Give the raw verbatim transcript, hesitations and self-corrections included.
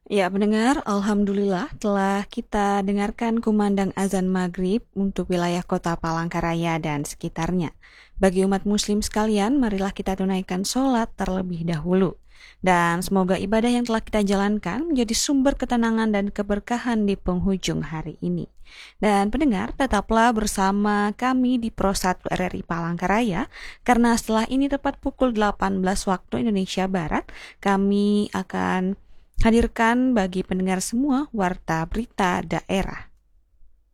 Ya, pendengar, Alhamdulillah telah kita dengarkan kumandang azan maghrib untuk wilayah kota Palangkaraya dan sekitarnya. Bagi umat muslim sekalian, marilah kita tunaikan sholat terlebih dahulu. Dan semoga ibadah yang telah kita jalankan menjadi sumber ketenangan dan keberkahan di penghujung hari ini. Dan pendengar, tetaplah bersama kami di Pro satu R R I Palangkaraya, karena setelah ini tepat pukul delapan belas waktu Indonesia Barat, kami akan hadirkan bagi pendengar semua warta berita daerah.